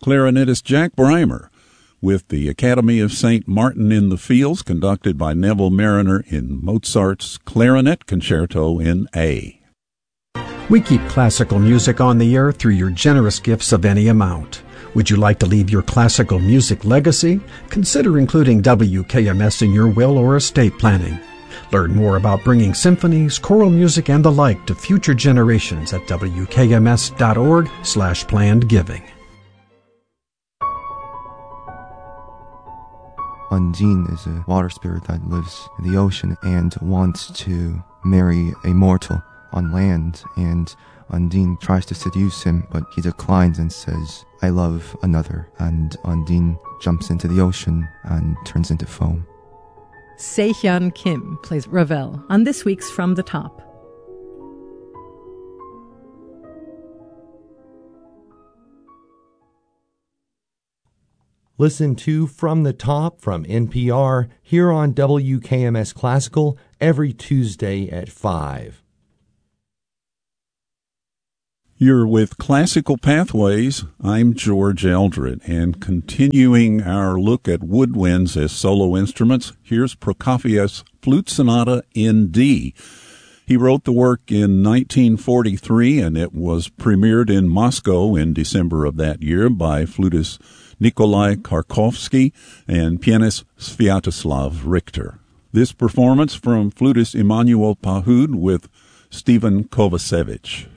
clarinetist Jack Breimer with the Academy of St. Martin in the Fields, conducted by Neville Mariner in Mozart's Clarinet Concerto in A. We keep classical music on the air through your generous gifts of any amount. Would you like to leave your classical music legacy? Consider including WKMS in your will or estate planning. Learn more about bringing symphonies, choral music, and the like to future generations at wkms.org/plannedgiving. Undine is a water spirit that lives in the ocean and wants to marry a mortal on land, and Undine tries to seduce him, but he declines and says, "I love another," and Undine jumps into the ocean and turns into foam. Se-Hyun Kim plays Ravel on this week's From the Top. Listen to From the Top from NPR here on WKMS Classical every Tuesday at 5. You're with Classical Pathways. I'm George Eldred, and continuing our look at woodwinds as solo instruments, here's Prokofiev's Flute Sonata in D. He wrote the work in 1943, and it was premiered in Moscow in December of that year by flutist Nikolai Kharkovsky and pianist Sviatoslav Richter. This performance from flutist Emanuel Pahud with Stephen Kovacevic.